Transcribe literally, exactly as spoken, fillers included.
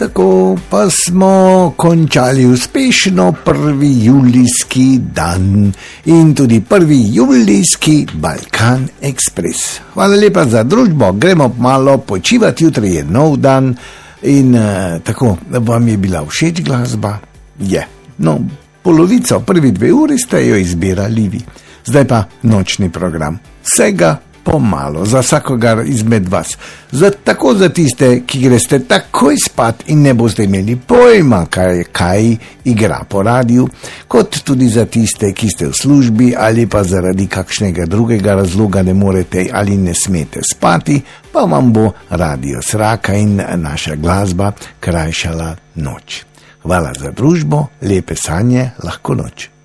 Tako pa smo končali uspešno prvi julijski dan in tudi prvi julijski Balkan Ekspres. Hvala lepa za družbo, gremo malo počivati, jutri je nov dan in uh, tako, vam je bila všeč glasba? Je, no, polovico, prvi dve uri ste jo izbirali vi. Zdaj pa nočni program, vsega pomalo, za vsakogar izmed vas. Za, tako za tiste, ki greste takoj spat in ne boste imeli pojma, kaj, kaj igra po radiju, kot tudi za tiste, ki ste v službi ali pa zaradi kakšnega drugega razloga ne morete ali ne smete spati, pa vam bo radio Sraka in naša glasba krajšala noč. Hvala za družbo, lepe sanje, lahko noč.